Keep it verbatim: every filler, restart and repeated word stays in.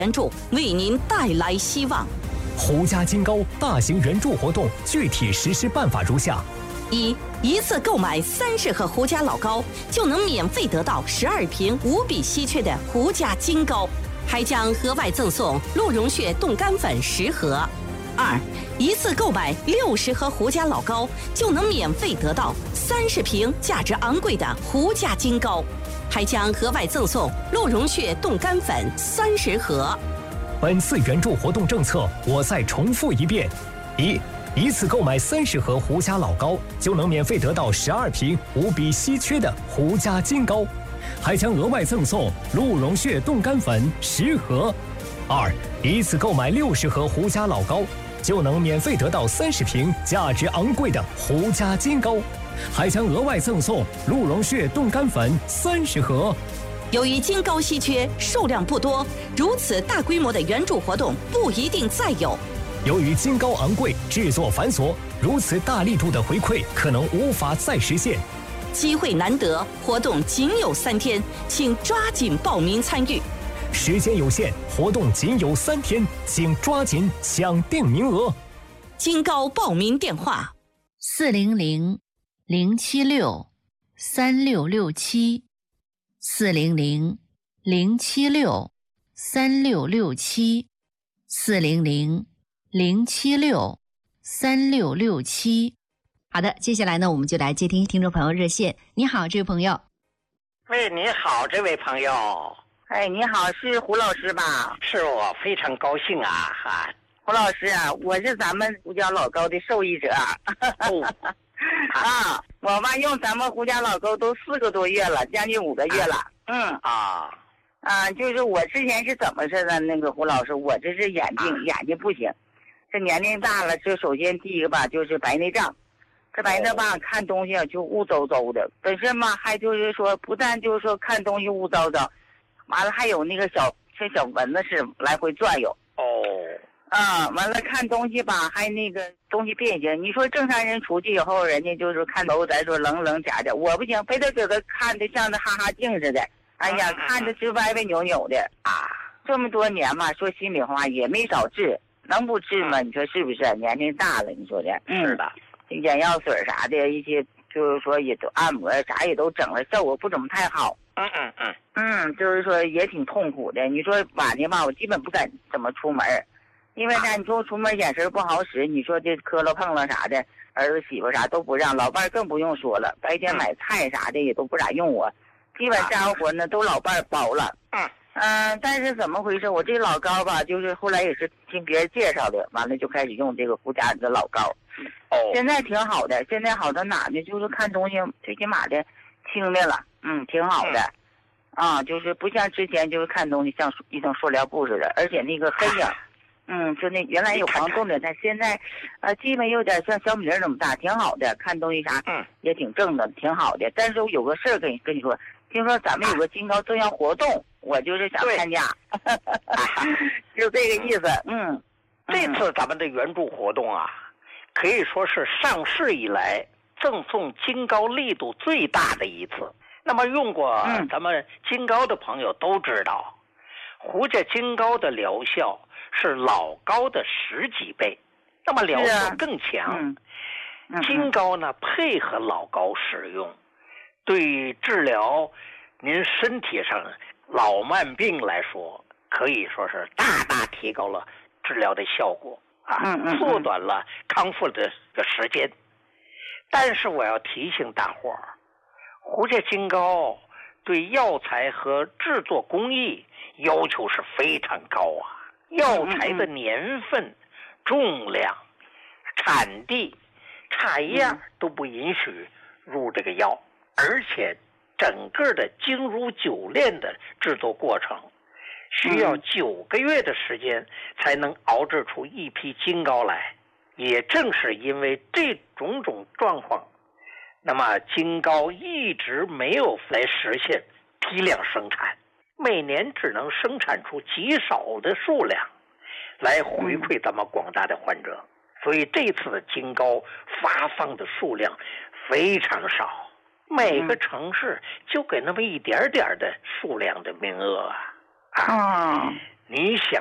援助为您带来希望。 胡家金高大型援助活动具体实施办法如下： 一、一次购买三十盒胡家老高，就能免费得到十二瓶无比稀缺的胡家金高，还将额外赠送鹿茸血冻干粉十盒。二、一次购买六十盒胡家老高，就能免费得到三十瓶价值昂贵的胡家金高，还将额外赠送鹿茸血冻干粉三十盒。 本次援助活动政策，我再重复一遍：一、一次购买三十盒胡家老高，就能免费得到十二瓶无比稀缺的胡家金高，还将额外赠送鹿茸血冻干粉十盒。二、一次购买六十盒胡家老高，就能免费得到三十瓶价值昂贵的胡家金高，还将额外赠送鹿茸血冻干粉三十盒。 由于金高稀缺，数量不多，如此大规模的援助活动不一定再有。 由于金高昂贵，制作繁琐，如此大力度的回馈可能无法再实现。 机会难得，活动仅有三天，请抓紧报名参与。 时间有限，活动仅有三天，请抓紧抢定名额。 金高报名电话： 四零零零七六三六六七，四零零零七六三六六七，四零零零七六三六六七。好的，接下来呢，我们就来接听听众朋友热线。你好，这位朋友。 喂，你好，这位朋友。 哎，你好，是胡老师吧？ 是我，非常高兴啊！哈， 胡老师啊，我是咱们胡家老高的受益者。 哦、 啊，我吧用咱们胡家老高都四个多月了，将近五个月了。嗯啊啊，就是我之前是怎么似的？那个胡老师，我这是眼睛、啊、眼睛不行，这年龄大了，这首先第一个吧就是白内障。这白内吧、哦、看东西就雾糟糟的，本身嘛还就是说不但就是说看东西雾糟糟。完了还有那个小像小蚊子是来回转悠哦， 啊，完了看东西吧，还那个东西变形。你说正常人出去以后，人家就是看楼，咱说棱棱假假，我不行，非得给他看的像那哈哈镜似的。哎呀，嗯、看着直歪歪扭扭的啊！这么多年嘛，说心里话也没少治，能不治吗？你说是不是？年龄大了，你说的， 嗯、是的， 眼药水啥的一些，就是说也都按摩啥也都整了，效果不怎么太好。 嗯嗯嗯嗯，就是说也挺痛苦的。你说晚上吧，我基本不敢怎么出门，因为呢，你说出门眼神不好使。你说这磕了碰了啥的，儿子媳妇啥都不让，老伴更不用说了。白天买菜啥的也都不咋用我，基本家伙呢都老伴包了。 嗯嗯，但是怎么回事？我这老高吧，就是后来也是听别人介绍的，完了就开始用这个胡家的老高。 哦， 现在挺好的，现在好到哪呢？就是看东西最起码的轻的了。嗯，挺好的，嗯、啊，就是不像之前就是看东西像一层塑料布似的，而且那个黑影，嗯，就那原来有黄洞的，但现在，呃，基本有点像小米粒那么大，挺好的，看东西啥， 嗯， 也挺正的，挺好的。但是有个事儿跟你跟你说，听说咱们有个金高赠销活动，我就是想参加，就这个意思，嗯。 这次咱们的援助活动啊，可以说是上市以来赠送金高力度最大的一次。那么用过咱们金高的朋友都知道，嗯、胡家金高的疗效是老高的十几倍，那么疗效更强。 嗯嗯、 金高呢配合老高使用，对治疗您身体上老慢病来说，可以说是大大提高了治疗的效果啊， 嗯嗯、 缩短了康复的时间。但是我要提醒大伙儿，胡家金高对药材和制作工艺要求是非常高啊，药材的年份、重量、产地差一样都不允许入这个药，而且整个的精如酒炼的制作过程需要九个月的时间才能熬制出一批金高来。也正是因为这种种状况，那么金高一直没有来实现批量生产，每年只能生产出极少的数量来回馈咱们广大的患者，所以这次的金高发放的数量非常少，每个城市就给那么一点点的数量的名额啊。 啊， 你想